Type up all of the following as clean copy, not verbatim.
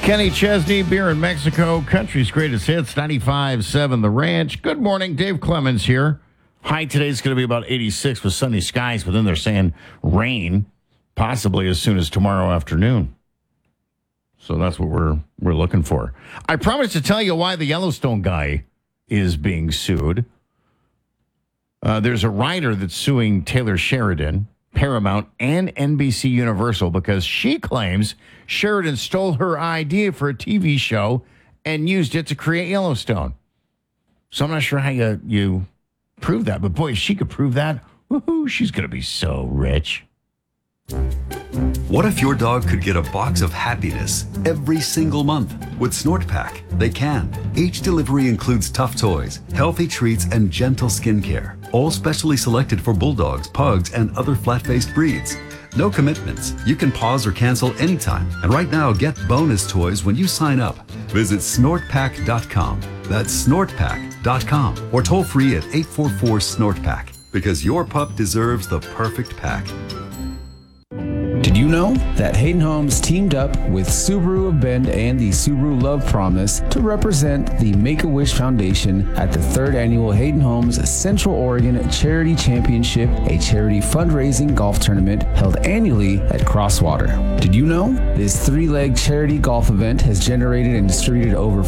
Kenny Chesney, Beer in Mexico, country's greatest hits, 95.7 The Ranch. Good morning, Dave Clemens here. High today's going to be about 86 with sunny skies, but then they're saying rain, possibly as soon as tomorrow afternoon. So that's what we're looking for. I promised to tell you why the Yellowstone guy is being sued. There's a writer that's suing Taylor Sheridan, Paramount, and NBC Universal because she claims Sheridan stole her idea for a TV show and used it to create Yellowstone. So I'm not sure how you prove that, but boy, if she could prove that, woohoo, she's going to be so rich. What if your dog could get a box of happiness every single month? With Snort Pack, they can. Each delivery includes tough toys, healthy treats, and gentle skincare, all specially selected for bulldogs, pugs, and other flat-faced breeds. No commitments. You can pause or cancel anytime. And right now, get bonus toys when you sign up. Visit snortpack.com. That's snortpack.com. Or toll free at 844-SNORT-PACK. Because your pup deserves the perfect pack. Did you know that Hayden Homes teamed up with Subaru of Bend and the Subaru Love Promise to represent the Make-A-Wish Foundation at the 3rd Annual Hayden Homes Central Oregon Charity Championship, a charity fundraising golf tournament held annually at Crosswater? Did you know this 3-leg charity golf event has generated and distributed over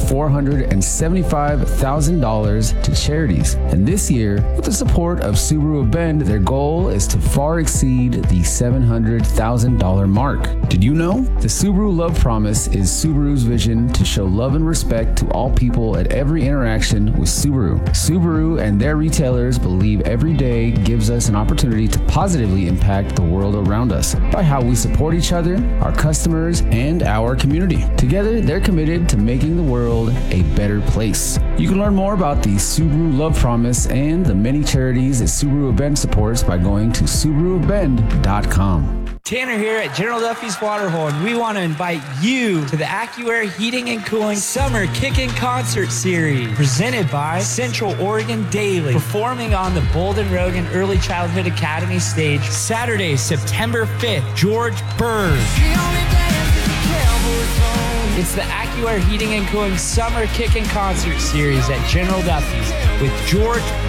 $475,000 to charities? And this year, with the support of Subaru of Bend, their goal is to far exceed the $700,000 mark. Did you know? The Subaru Love Promise is Subaru's vision to show love and respect to all people at every interaction with Subaru. Subaru and their retailers believe every day gives us an opportunity to positively impact the world around us by how we support each other, our customers, and our community. Together, they're committed to making the world a better place. You can learn more about the Subaru Love Promise and the many charities that Subaru of Bend supports by going to SubaruofBend.com. Tanner here at General Duffy's Waterhole, and we want to invite you to the AccuAir Heating and Cooling Summer Kickin' Concert Series, presented by Central Oregon Daily, performing on the Bolden Rogan Early Childhood Academy stage Saturday, September 5th, George Bird. It's the AccuAir Heating and Cooling Summer Kickin' Concert Series at General Duffy's with George